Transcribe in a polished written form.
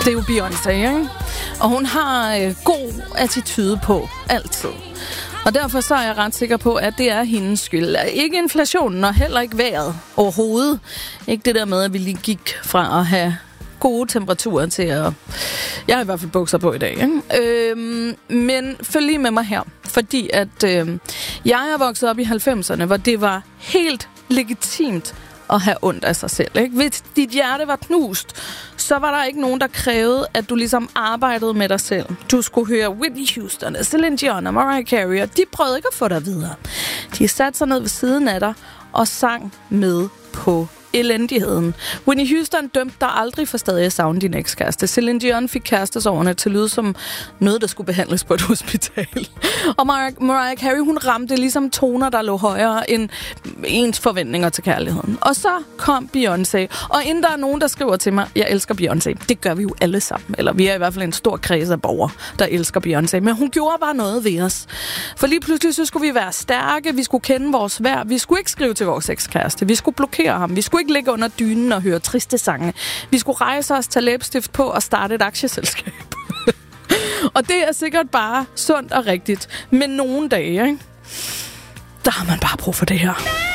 Det er jo Beyoncé, ikke? Og hun har god attitude på, altid. Og derfor så er jeg ret sikker på, at det er hendes skyld. Ikke inflationen, og heller ikke vejret overhovedet. Ikke det der med, at vi lige gik fra at have gode temperaturer til at... Jeg har i hvert fald bukser på i dag, ikke? Men følg lige med mig her. Fordi at jeg er vokset op i 90'erne, hvor det var helt legitimt at have ondt af sig selv, ikke? Hvis dit hjerte var knust, så var der ikke nogen, der krævede, at du ligesom arbejdede med dig selv. Du skulle høre Whitney Houston, Celine Dion og Mariah Carey, og de prøvede ikke at få dig videre. De satte sig ned ved siden af dig og sang med på elendigheden. Whitney Houston dømte dig aldrig for stadig at savne din ekskæreste. Celine Dion fik kærestesårene til at lyde som noget, der skulle behandles på et hospital. Og Mariah Carey, hun ramte ligesom toner, der lå højere end ens forventninger til kærligheden. Og så kom Beyoncé. Og inden der er nogen, der skriver til mig, jeg elsker Beyoncé. Det gør vi jo alle sammen. Eller vi er i hvert fald en stor kreds af borgere, der elsker Beyoncé. Men hun gjorde bare noget ved os. For lige pludselig så skulle vi være stærke. Vi skulle kende vores værd. Vi skulle ikke skrive til vores ekskæreste. Vi skulle blokere ham. Vi skulle ikke ligge under dynen og høre triste sange. Vi skulle rejse os, tage læbestift på og starte et aktieselskab. Og det er sikkert bare sundt og rigtigt. Men nogle dage, ikke? Der har man bare brug for det her.